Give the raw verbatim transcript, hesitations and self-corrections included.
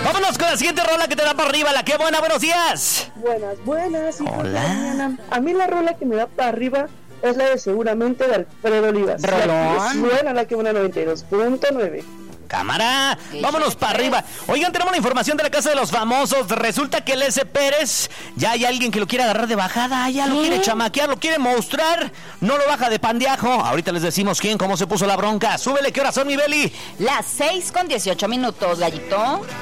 Vámonos con la siguiente rola que te da para arriba. La que buena, buenos días. Buenas, buenas. Hola. A mí la rola que me da para arriba es la de Seguramente de Alfredo Olivas. Rolón. Buena, la que buena noventa y dos punto nueve. Cámara, vámonos para arriba. Oigan, tenemos la información de la Casa de los Famosos. Resulta que el S. Pérez, ya hay alguien que lo quiere agarrar de bajada, ya lo quiere chamaquear, lo quiere mostrar, no lo baja de pandeajo. Ahorita les decimos quién, cómo se puso la bronca. Súbele, ¿qué horas son, mi Beli? Las seis con dieciocho minutos, gallito.